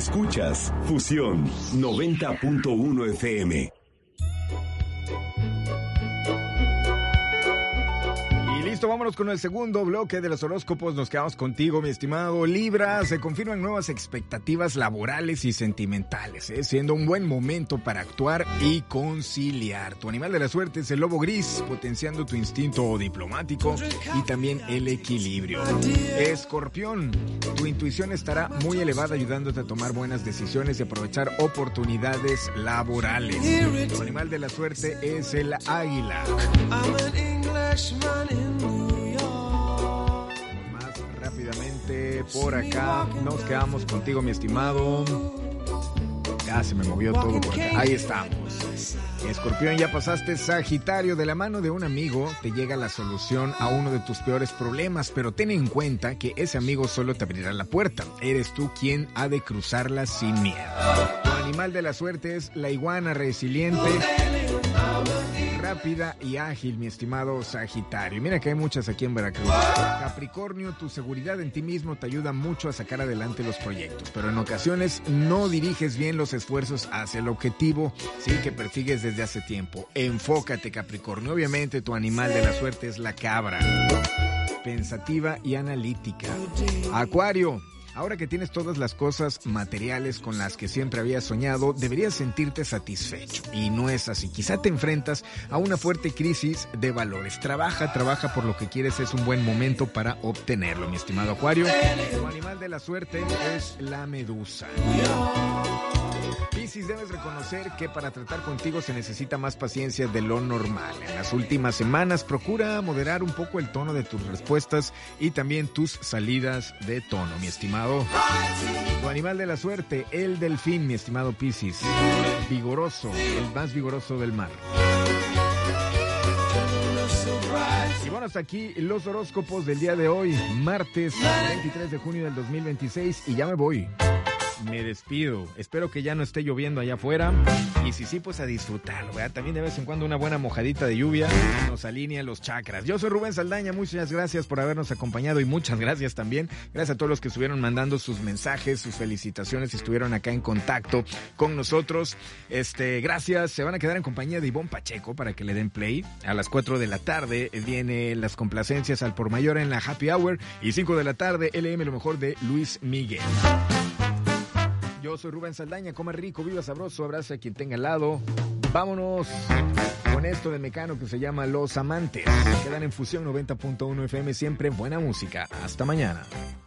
Escuchas Fusión 90.1 FM. Vámonos con el segundo bloque de los horóscopos. Nos quedamos contigo, mi estimado Libra. Se confirman nuevas expectativas laborales y sentimentales, siendo un buen momento para actuar y conciliar. Tu animal de la suerte es el lobo gris, potenciando tu instinto diplomático y también el equilibrio. Escorpión, tu intuición estará muy elevada, ayudándote a tomar buenas decisiones y aprovechar oportunidades laborales. Tu animal de la suerte es el águila. Más rápidamente por acá nos quedamos contigo, mi estimado. Ya se me movió todo por acá. Ahí estamos. Escorpión, ya pasaste. Sagitario, de la mano de un amigo te llega la solución a uno de tus peores problemas, pero ten en cuenta que ese amigo solo te abrirá la puerta. Eres tú quien ha de cruzarla sin miedo. Tu animal de la suerte es la iguana, resiliente, rápida y ágil, mi estimado Sagitario. Mira que hay muchas aquí en Veracruz. Capricornio, tu seguridad en ti mismo te ayuda mucho a sacar adelante los proyectos, pero en ocasiones no diriges bien los esfuerzos hacia el objetivo, sí, que persigues desde hace tiempo. Enfócate, Capricornio. Obviamente tu animal de la suerte es la cabra, pensativa y analítica. Acuario, ahora que tienes todas las cosas materiales con las que siempre habías soñado, deberías sentirte satisfecho. Y no es así. Quizá te enfrentas a una fuerte crisis de valores. Trabaja por lo que quieres. Es un buen momento para obtenerlo, mi estimado Acuario. Tu animal de la suerte es la medusa. Piscis, debes reconocer que para tratar contigo se necesita más paciencia de lo normal. En las últimas semanas procura moderar un poco el tono de tus respuestas y también tus salidas de tono, mi estimado. Tu animal de la suerte, el delfín, mi estimado Piscis. Vigoroso, el más vigoroso del mar. Y bueno, hasta aquí los horóscopos del día de hoy, martes 23 de junio del 2026, y ya me voy. Me despido. Espero que ya no esté lloviendo allá afuera. Y si sí, pues a disfrutarlo, ¿verdad? También de vez en cuando una buena mojadita de lluvia nos alinea los chakras. Yo soy Rubén Saldaña. Muchas gracias por habernos acompañado y muchas gracias también. Gracias a todos los que estuvieron mandando sus mensajes, sus felicitaciones y estuvieron acá en contacto con nosotros. Gracias. Se van a quedar en compañía de Ivonne Pacheco para que le den play. A las 4 de la tarde viene las complacencias al por mayor en la Happy Hour. Y 5 de la tarde, LM, lo mejor de Luis Miguel. Yo soy Rubén Saldaña, come rico, viva sabroso, abraza a quien tenga al lado. Vámonos con esto de Mecano que se llama Los Amantes. Quedan en Fusión 90.1 FM, siempre buena música. Hasta mañana.